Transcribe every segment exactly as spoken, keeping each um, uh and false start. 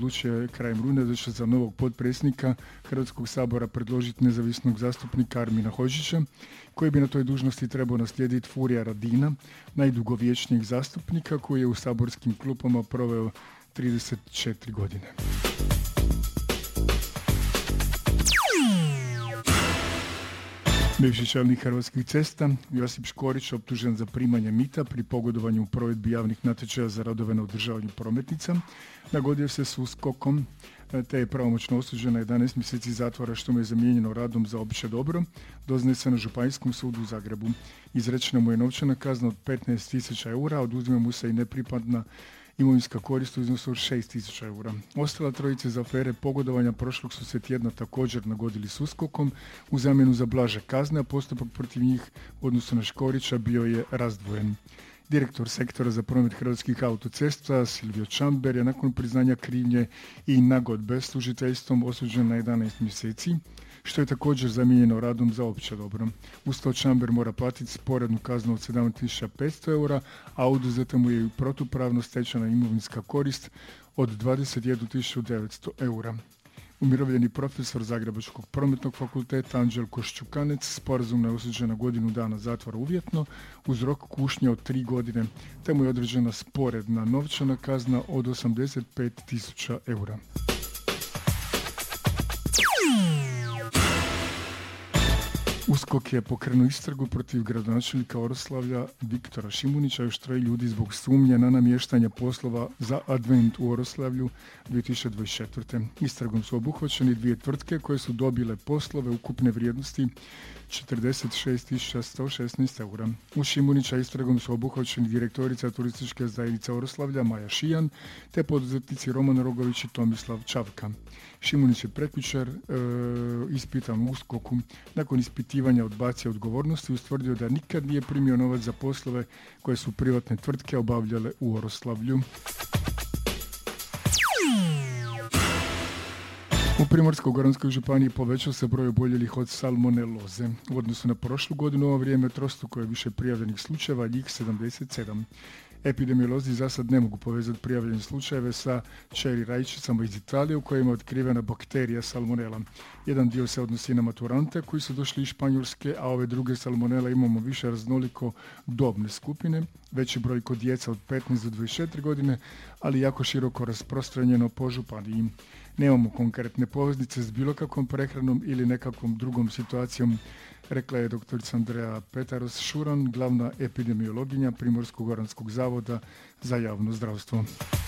odlučio je krajem rujna da će za novog potpredsjednika Hrvatskog sabora predložiti nezavisnog zastupnika Armina Hodžića, koji bi na toj dužnosti trebao naslijediti Furija Radina, najdugovječnijeg zastupnika koji je u saborskim klupama proveo trideset četiri godine. Bivši čelnik Hrvatskih cesta Josip Škorić optužen za primanje mita pri pogodovanju u provedbi javnih natječaja za radove na održavanju prometnica nagodio se s uskokom te je pravomoćno osuđen na jedanaest mjeseci zatvora što mu je zamijenjeno radom za opće dobro, doznaje se na Županijskom sudu u Zagrebu. Izrečena mu je novčana kazna od petnaest tisuća eura, oduzima mu se i nepripadna imovinska korist u iznosu od šest tisuća eura. Ostala trojice za afere pogodovanja prošlog su se tjedna također nagodili s uskokom u zamjenu za blaže kazne, a postupak protiv njih u odnosu na Škorića bio je razdvojen. Direktor sektora za promet Hrvatskih autocesta Silvio Čamber je nakon priznanja krivnje i nagodbe s tužiteljstvom osuđen na jedanaest mjeseci, što je također zamijenjeno radom za opće dobro. Uz to Čamber mora platiti sporednu kaznu od sedam tisuća petsto eura, a oduzeta mu je i protupravno stečena imovinska korist od dvadeset jednu tisuću devetsto eura. Umirovljeni profesor Zagrebačkog prometnog fakulteta Anđelko Šćukanec sporazumno je osuđen na godinu dana zatvora uvjetno uz rok kušnje od tri godine, te mu je određena sporedna novčana kazna od osamdeset pet tisuća eura. USKOK je pokrenuo istragu protiv gradonačelnika Oroslavlja Viktora Šimunića i još troje ljudi zbog sumnje na namještanje poslova za Advent u Oroslavlju dvije tisuće dvadeset četvrte. Istragom su obuhvaćeni dvije tvrtke koje su dobile poslove ukupne vrijednosti četrdeset šest tisuća sto šesnaest eura. U Šimunića istragom su obuhvaćeni direktorica turističke zajednice Oroslavlja Maja Šijan te poduzetnici Roman Rogović i Tomislav Čavka. Šimunić je prekjučer e, ispitan u USKOK-u. Nakon ispitivanja odbacio odgovornosti i ustvrdio da nikad nije primio novac za poslove koje su privatne tvrtke obavljale u Oroslavlju. U Primorsko-goranskoj županiji povećao se broj oboljelih od salmoneloze. U odnosu na prošlu godinu, ovo vrijeme trostruko je više prijavljenih slučajeva, njih sedamdeset sedam. Epidemiolozi za sad ne mogu povezati prijavljene slučajeve sa čeri rajčicama iz Italije u kojima je otkrivena bakterija salmonela. Jedan dio se odnosi na maturante koji su došli iz Španjolske, a ove druge salmonele imamo više raznoliko dobne skupine, veći broj kod djeca od petnaest do dvadeset četiri godine, ali jako široko rasprostranjeno po županiji. Nemamo konkretne poveznice s bilo kakvom prehranom ili nekakvom drugom situacijom, rekla je doktorica Andreja Petaros-Šuran, glavna epidemiologinja Primorsko-goranskog zavoda za javno zdravstvo.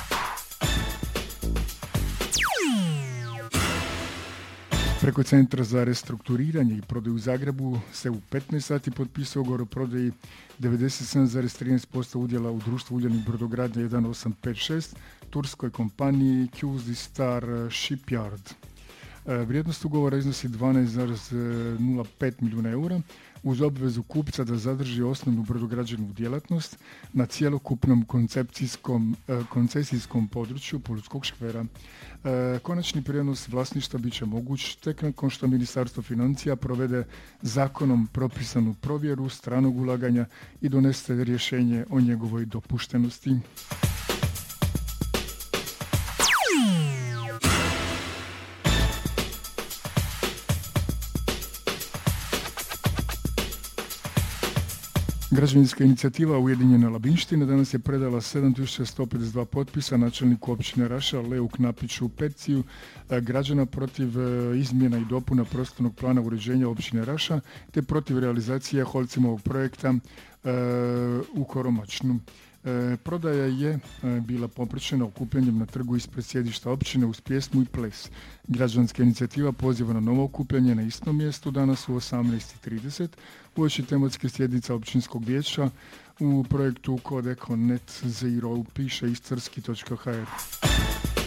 Preko Centra za restrukturiranje i prodaju u Zagrebu se u petnaest sati potpisao ugovor o prodaji devedeset sedam zarez trinaest posto udjela u društvu Uljanik brodogradnja jedan osam pet šest, turskoj kompaniji Q Z Star Shipyard. Vrijednost ugovora iznosi dvanaest zarez nula pet milijuna eura uz obvezu kupca da zadrži osnovnu brodograđevnu djelatnost na cjelokupnom koncepcijskom, koncesijskom području Polutskog škvera. Konačni prijenos vlasništva bit će moguć tek nakon što Ministarstvo financija provede zakonom propisanu provjeru stranog ulaganja i donese rješenje o njegovoj dopuštenosti. Građevinska inicijativa Ujedinjena Labinština danas je predala sedam tisuća sto pedeset dva potpisa načelniku općine Raša Leu Knapiću peticiju građana protiv izmjena i dopuna prostornog plana uređenja općine Raša te protiv realizacije Holcimovog projekta e, u Koromačnu. E, prodaja je e, bila popraćena okupljanjem na trgu ispred sjedišta općine uz pjesmu i ples. Građanska inicijativa poziva na novo okupljanje na istom mjestu danas u osamnaest i trideset uoči tematske sjednice općinskog vijeća u projektu Code Connect Zero, piše istarski točka h r.